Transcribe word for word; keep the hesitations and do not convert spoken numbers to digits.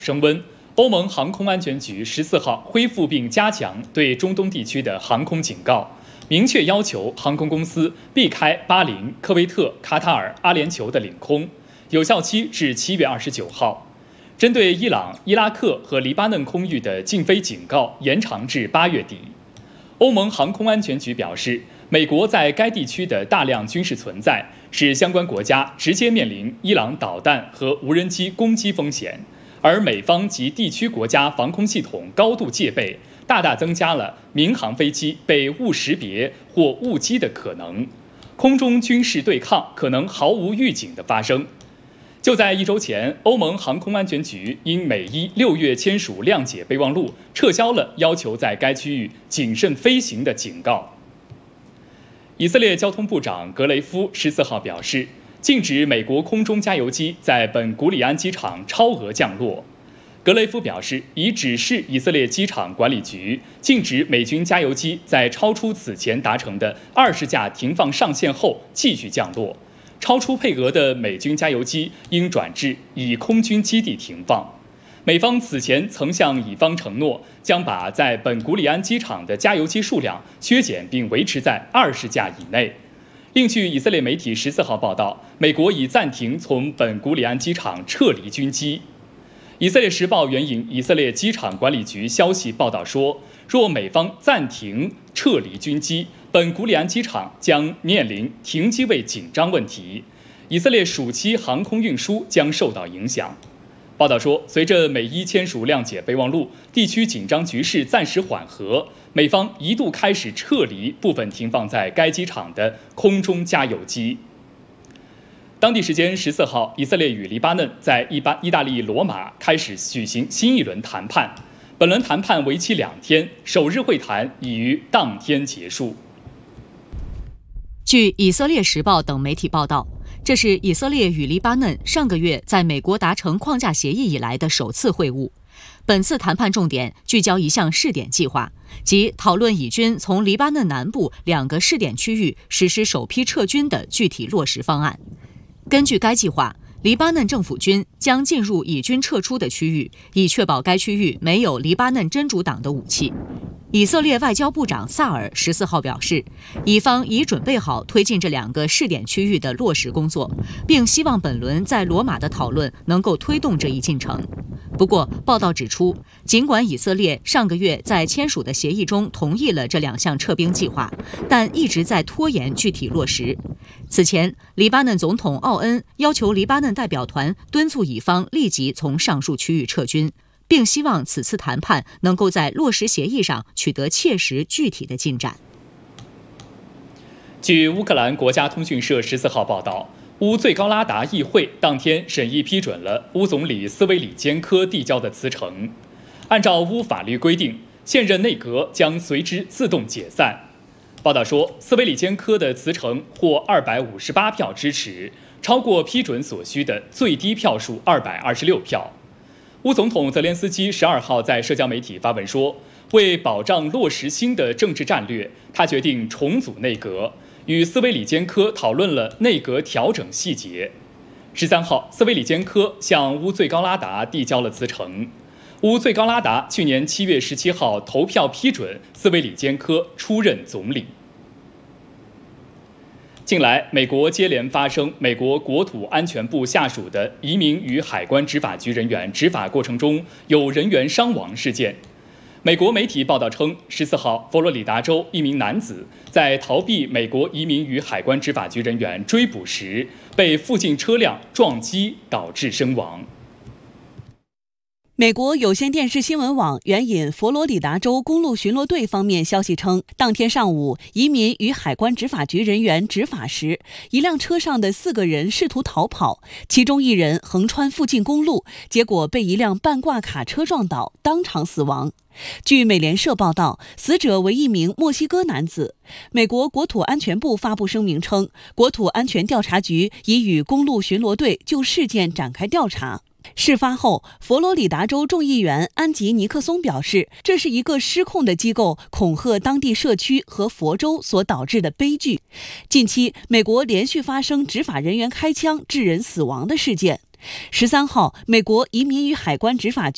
升温，欧盟航空安全局十四号恢复并加强对中东地区的航空警告，明确要求航空公司避开巴林、科威特、卡塔尔、阿联酋的领空，有效期至七月二十九号。针对伊朗、伊拉克和黎巴嫩空域的禁飞警告延长至八月底。欧盟航空安全局表示，美国在该地区的大量军事存在，使相关国家直接面临伊朗导弹和无人机攻击风险。而美方及地区国家防空系统高度戒备，大大增加了民航飞机被误识别或误击的可能，空中军事对抗可能毫无预警的发生。就在一周前，欧盟航空安全局因美伊六月签署谅解备忘录，撤销了要求在该区域谨慎飞行的警告。以色列交通部长格雷夫十四号表示，禁止美国空中加油机在本古里安机场超额降落。格雷夫表示，已指示以色列机场管理局禁止美军加油机在超出此前达成的二十架停放上限后继续降落，超出配额的美军加油机应转至以空军基地停放。美方此前曾向乙方承诺，将把在本古里安机场的加油机数量削减并维持在二十架以内。另据以色列媒体十四号报道，美国已暂停从本古里安机场撤离军机。以色列时报援引以色列机场管理局消息报道说，若美方暂停撤离军机，本古里安机场将面临停机位紧张问题，以色列暑期航空运输将受到影响。报道说，随着美伊签署谅解备忘录，地区紧张局势暂时缓和，美方一度开始撤离部分停放在该机场的空中加油机。当地时间十四号，以色列与黎巴嫩在意巴意大利罗马开始举行新一轮谈判，本轮谈判为期两天，首日会谈已于当天结束。 据以色列时报等媒体报道，这是以色列与黎巴嫩上个月在美国达成框架协议以来的首次会晤。本次谈判重点聚焦一项试点计划，即讨论以军从黎巴嫩南部两个试点区域实施首批撤军的具体落实方案。根据该计划，黎巴嫩政府军将进入以军撤出的区域，以确保该区域没有黎巴嫩真主党的武器。以色列外交部长萨尔十四号表示，以方已准备好推进这两个试点区域的落实工作，并希望本轮在罗马的讨论能够推动这一进程。不过，报道指出，尽管以色列上个月在签署的协议中同意了这两项撤兵计划，但一直在拖延具体落实。此前，黎巴嫩总统奥恩要求黎巴嫩代表团敦促以方立即从上述区域撤军，并希望此次谈判能够在落实协议上取得切实具体的进展。 据乌克兰国家通讯社十四号报道，乌最高拉达议会当天审议批准了乌总理斯维里坚科递交的辞呈。按照乌法律规定，现任内阁将随之自动解散。报道说，斯维里坚科的辞呈获二百五十八票支持，超过批准所需的最低票数二百二十六票。乌总统泽连斯基十二号在社交媒体发文说，为保障落实新的政治战略，他决定重组内阁，与斯维里坚科讨论了内阁调整细节。十三号，斯维里坚科向乌最高拉达递交了辞呈。乌最高拉达去年七月十七号投票批准斯维里坚科出任总理。近来，美国接连发生美国国土安全部下属的移民与海关执法局人员执法过程中有人员伤亡事件。美国媒体报道称，十四号，佛罗里达州一名男子在逃避美国移民与海关执法局人员追捕时，被附近车辆撞击，导致身亡。 美国有线电视新闻网援引佛罗里达州公路巡逻队方面消息称，当天上午，移民与海关执法局人员执法时，一辆车上的四个人试图逃跑，其中一人横穿附近公路，结果被一辆半挂卡车撞倒，当场死亡。据美联社报道，死者为一名墨西哥男子。美国国土安全部发布声明称，国土安全调查局已与公路巡逻队就事件展开调查。事发后，佛罗里达州众议员安吉·尼克松表示，这是一个失控的机构恐吓当地社区和佛州所导致的悲剧。近期，美国连续发生执法人员开枪致人死亡的事件。十三号，美国移民与海关执法局